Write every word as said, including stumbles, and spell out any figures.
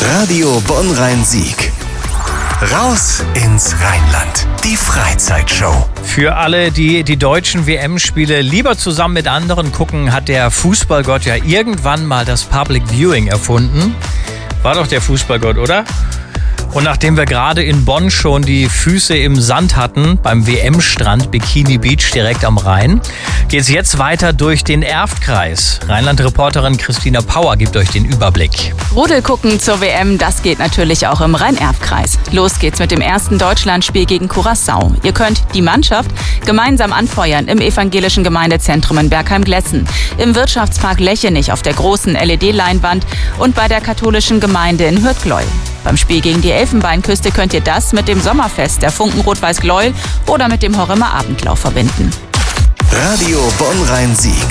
Radio Bonn-Rhein-Sieg. Raus ins Rheinland. Die Freizeitshow. Für alle, die die deutschen W M-Spiele lieber zusammen mit anderen gucken, hat der Fußballgott ja irgendwann mal das Public Viewing erfunden. War doch der Fußballgott, oder? Und nachdem wir gerade in Bonn schon die Füße im Sand hatten, beim W M-Strand Bikini Beach direkt am Rhein, geht es jetzt weiter durch den Erftkreis. Rheinland-Reporterin Christina Pauer gibt euch den Überblick. Rodel gucken zur W M, das geht natürlich auch im Rhein-Erft-Kreis. Los geht's mit dem ersten Deutschlandspiel gegen Curaçao. Ihr könnt die Mannschaft gemeinsam anfeuern im evangelischen Gemeindezentrum in Bergheim-Glessen, im Wirtschaftspark Lechenich auf der großen L E D-Leinwand und bei der katholischen Gemeinde in Hürth-Gleuel. Beim Spiel gegen die Elfenbeinküste könnt ihr das mit dem Sommerfest der Funken Rot-Weiß Gleuel oder mit dem Horremer Abendlauf verbinden. Radio Bonn-Rhein-Sieg.